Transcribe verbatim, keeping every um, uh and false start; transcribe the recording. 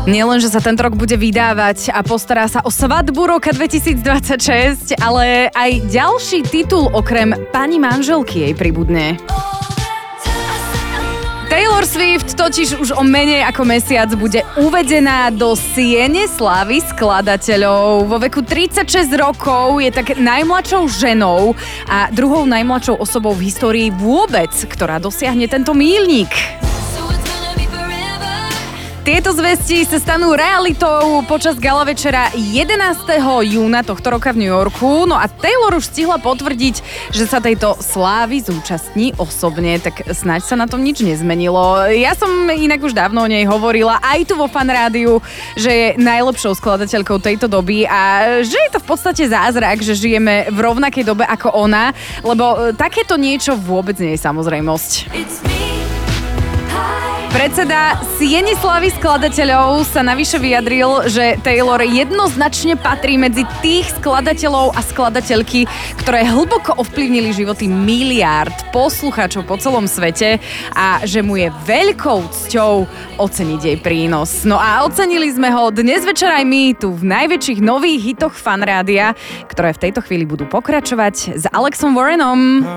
Nielen, že sa tento rok bude vydávať a postará sa o svadbu roka dvetisícdvadsaťšesť, ale aj ďalší titul okrem pani manželky jej pribudne. Taylor Swift totiž už o menej ako mesiac bude uvedená do siene slávy skladateľov. Vo veku tridsaťšesť rokov je tak najmladšou ženou a druhou najmladšou osobou v histórii vôbec, ktorá dosiahne tento míľnik. Tieto zvesti sa stanú realitou počas gala večera jedenásteho júna tohto roka v New Yorku. No a Taylor už stihla potvrdiť, že sa tejto slávy zúčastní osobne, tak snáď sa na tom nič nezmenilo. Ja som inak už dávno o nej hovorila aj tu vo Fan Rádiu, že je najlepšou skladateľkou tejto doby a že je to v podstate zázrak, že žijeme v rovnakej dobe ako ona, lebo takéto niečo vôbec nie je samozrejmosť. Predseda Siene slávy skladateľov sa navyše vyjadril, že Taylor jednoznačne patrí medzi tých skladateľov a skladateľky, ktoré hlboko ovplyvnili životy miliárd poslucháčov po celom svete a že mu je veľkou cťou oceniť jej prínos. No a ocenili sme ho dnes večer aj my tu v najväčších nových hitoch Fan Rádia, ktoré v tejto chvíli budú pokračovať s Alexom Warrenom.